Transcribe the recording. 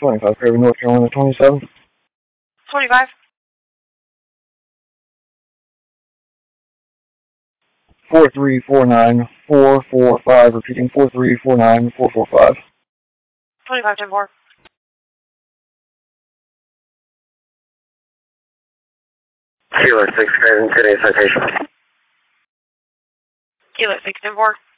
25 Craven, North Carolina, 27. 25. 4349445, repeating 4349445. 25, 10-4. Kilo 6, Craven, today's citation. Kilo 6, 10-4.